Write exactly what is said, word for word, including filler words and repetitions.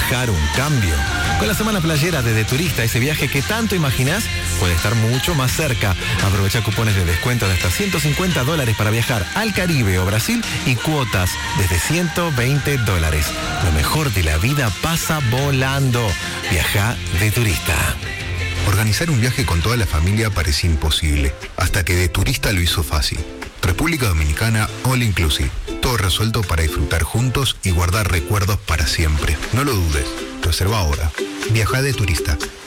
bajar un cambio. Con la semana playera de De Turista, ese viaje que tanto imaginás puede estar mucho más cerca. Aprovecha cupones de descuento de hasta ciento cincuenta dólares para viajar al Caribe o Brasil y cuotas desde ciento veinte dólares. Lo mejor de la vida pasa volando. Viaja De Turista. Organizar un viaje con toda la familia parecía imposible, hasta que De Turista lo hizo fácil. República Dominicana All Inclusive. Todo resuelto para disfrutar juntos y guardar recuerdos para siempre. No lo dudes. Reserva ahora. Viaja De Turista.